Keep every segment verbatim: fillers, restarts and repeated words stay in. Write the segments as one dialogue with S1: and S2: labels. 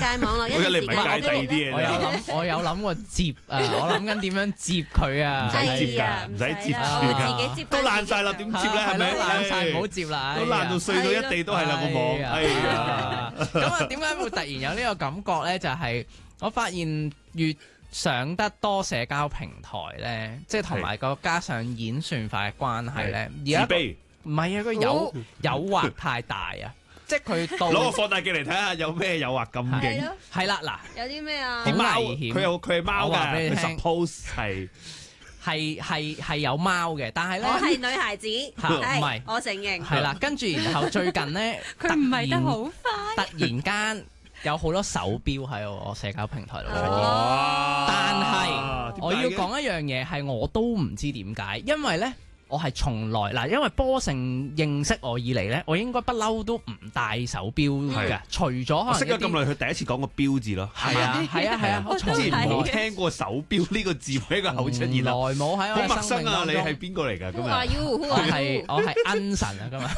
S1: 界網絡一
S2: 我
S1: 段時間
S2: 你唔係介
S1: 我都
S2: 第啲嘢
S3: 我有諗，我有諗過接啊，我諗緊點樣接佢啊，
S2: 唔使接㗎
S1: 係啊
S2: 唔使接
S1: 啦
S2: 住㗎
S1: 我自己接
S2: 都爛晒啦，點接咧？係咪？
S3: 係咯爛晒，唔好接啦，
S2: 都爛到碎到一地都係啦個網。哎呀，
S3: 咁啊，點解會突然有呢個感覺咧？就係我發現越上得多社交平台咧，即係同埋個加上演算法嘅關係咧，而
S2: 自
S3: 家
S2: 卑。
S3: 唔係啊，個誘誘惑太大啊！即係佢到
S2: 攞個放大鏡嚟睇下有咩誘惑咁
S1: 係
S2: 勁。
S1: 咯，
S3: 係啦，嗱，
S1: 有啲咩啊？
S3: 好
S2: 啲貓
S3: 危險
S2: 佢有佢係貓
S3: 我話
S2: 㗎，佢
S3: 俾你聽
S2: suppose 係
S3: 係係係有貓嘅，但係
S1: 我係
S3: 咧
S1: 女孩子，
S3: 嚇唔係
S1: 係我承認。
S3: 係啦，跟住然後最近咧，
S1: 佢唔係得
S3: 突然
S1: 好快。
S3: 突然間有好多手錶喺我社交平台度出現。
S1: 哦
S3: 但係
S2: 係
S3: 我要講一樣嘢係我都唔知點解，因為咧我係從來嗱，因為波成認識我以嚟咧，我應該不嬲都唔戴手錶
S2: 係
S3: 嘅，除咗
S2: 我識
S3: 可能一啲
S2: 咗咁耐，佢第一次講個標字咯。
S3: 係啊係啊係啊，我從
S2: 之前
S3: 來
S2: 冇聽過手錶呢個字喺個口出現啦，
S3: 從來冇喺
S2: 好
S3: 我
S2: 陌生啊！
S3: 生命當中
S2: 你係邊個嚟㗎？今
S1: Who are
S2: 日
S1: you? Who
S3: 我
S1: are
S3: 係
S1: you?
S3: 我係恩神啊，今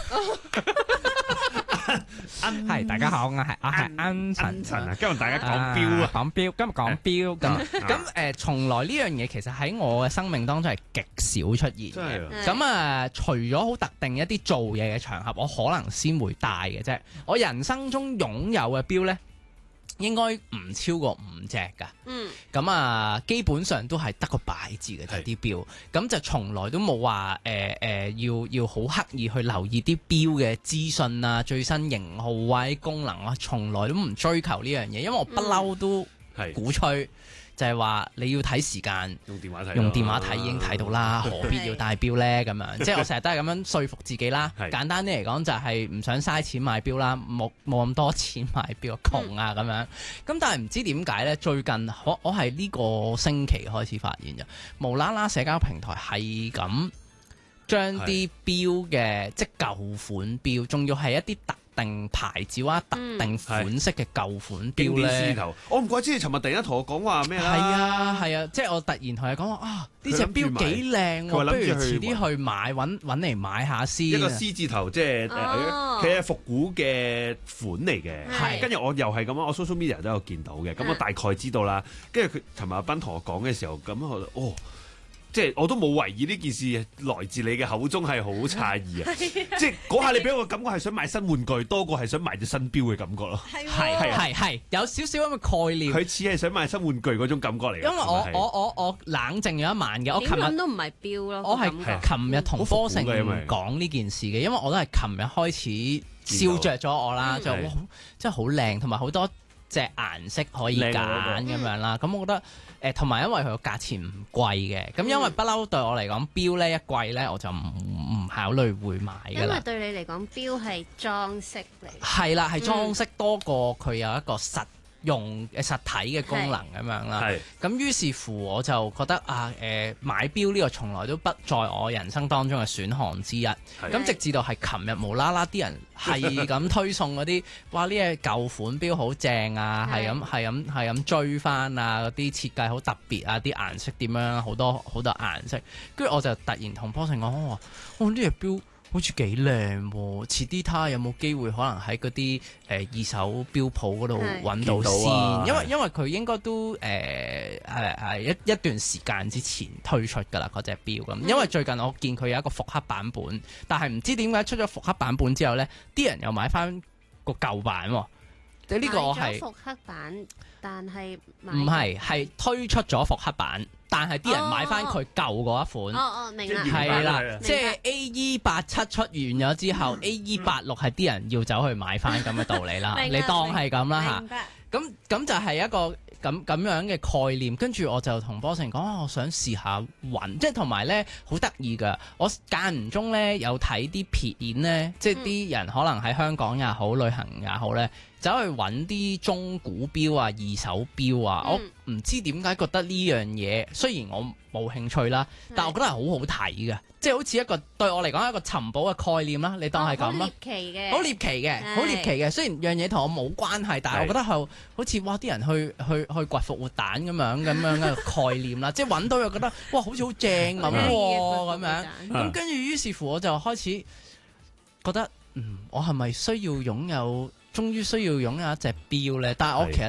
S3: 日係大家好，我係我係恩神
S2: 恩塵啊！今日大家講錶啊，
S3: 講錶，今日講錶咁
S2: 啊
S3: 咁誒，從來呢樣嘢其實喺我嘅生命當中係極少出現嘅。
S2: 真係啊！
S3: 咁啊，除咗好特定一啲做嘢嘅場合，我可能先會戴嘅啫。我人生中擁有嘅錶呢，應該唔超過五隻㗎。
S1: 嗯，
S3: 咁啊，基本上都係得個擺字嘅啫，
S2: 係
S3: 啲錶。咁就從來都冇話誒誒，要要好刻意去留意啲錶嘅資訊啊、最新型號啊、啲功能啊，從來都唔追求呢樣嘢，因為我不嬲都
S2: 係
S3: 鼓吹。就係話你要睇時間，
S2: 用電話睇，
S3: 用電話睇已經睇到啦，何必要戴錶呢？咁樣，即係我成日都係咁樣說服自己啦。
S2: 係
S3: 簡單啲嚟講，就係唔想嘥錢買錶啦，冇冇咁多錢買錶，窮啊咁樣。咁但係唔知點解呢？最近我我係呢個星期開始發現嘅，無啦啦社交平台係咁將啲錶嘅即係舊款錶，仲要係一啲特定牌子啊、特定款式嘅舊款錶
S2: 經典獅
S3: 咧。
S2: 頭。我唔怪之你尋日突然間同我講話咩啦？
S3: 係啊係啊，即係我突然同你講話啊，呢隻錶幾靚喎，不如
S2: 佢話諗住去
S3: 遲啲去買，揾揾嚟買下先。
S2: 一個獅字頭，即係
S1: 哦
S2: 誒，佢係復古嘅款嚟嘅。
S1: 係
S2: 跟住我又係咁樣，我 social media 都有見到嘅。咁我大概知道啦。跟住佢尋日阿斌同我講嘅時候，咁我就哦。即係我都冇懷疑呢件事來自你嘅口中係好詫異啊！即係嗰下你俾我嘅感覺係想買新玩具多過係想買隻新錶嘅感覺咯。
S1: 係
S3: 係
S1: 喎
S3: 係係有少少咁嘅概念。
S2: 佢似係想買新玩具嗰種感覺嚟嘅。
S3: 因為我
S2: 係
S3: 我我我冷靜咗一晚嘅，我
S1: 點
S3: 琴日
S1: 諗都唔係錶咯。
S3: 我係
S1: 個感覺
S3: 琴日同
S2: 好復古
S3: 波成
S2: 嘅因為
S3: 講呢件事嘅，因為我都係琴日開始燒着咗我啦，
S1: 嗯
S2: 係
S3: 就哇真係好靚，同埋好多隻顏色可以
S2: 靚
S3: 揀
S2: 啊嗰
S3: 咁樣啦。咁我覺得誒，同埋因為佢個價錢唔貴嘅，咁因為不嬲對我嚟講，錶咧一貴咧我就唔唔考慮會買㗎
S1: 因為
S3: 啦。
S1: 對你嚟講，錶係裝飾嚟。
S3: 係啦，係裝飾多過佢有一個實用誒實體嘅功能咁樣啦。
S2: 係
S3: 咁於是乎我就覺得啊誒、呃、買錶呢個從來都不在我人生當中嘅選項之一。咁直至到係琴日無啦啦啲人係咁推送嗰啲，哇！呢隻舊款錶好正啊，係咁係咁係咁追翻啊，嗰啲設計好特別啊，啲顏色點樣好多好多顏色，跟住我就突然同波成講我話：哇！呢隻錶好似幾靚喎，遲啲睇下有冇機會可能喺嗰啲誒二手錶鋪嗰度揾到
S2: 見到啊
S3: 先，因為因為佢應該都誒誒誒一一段時間之前推出㗎啦嗰隻錶咁，因為最近我見佢有一個復刻版本，但係唔知點解出咗復刻版本之後呢，啲人又買翻個舊版喎，即係呢個我係
S1: 買咗復刻版，但係買
S3: 唔係係推出咗復刻版，但係啲人買翻佢舊嗰一款。
S1: 哦哦，明啦。
S2: 即係原版
S3: 係啦
S2: 係啊，
S3: 即係 A E 八七出完咗之後，A E 八六係啲人要走去買翻咁嘅道理啦。
S1: 明啦
S3: 你當係咁啦嚇
S1: 明。白。
S3: 咁咁就係一個咁咁樣嘅概念，跟住我就同波成講、啊，我想試下揾，即係同埋咧好得意噶。我間唔中咧有睇啲片咧，即係啲人可能喺香港也好，旅行也好咧，走去揾啲中古錶啊、二手錶啊。
S1: 嗯
S3: 我唔知點解覺得呢樣嘢，雖然我冇興趣啦，但我覺得係好好睇嘅，即係好似一個對我嚟講係一個尋寶嘅概念啦。你當係咁啦。
S1: 哦好獵奇嘅。
S3: 好獵奇嘅，好獵奇嘅。雖然樣嘢同我冇關係，但係我覺得係好似哇啲人去去去掘復活蛋咁樣咁樣嘅概念啦，即係揾到又覺得哇好似好正咁喎咁樣。咁跟住於是乎我就開始覺得嗯，我係咪需要擁有？終於需要擁有一隻錶呢？但係我其實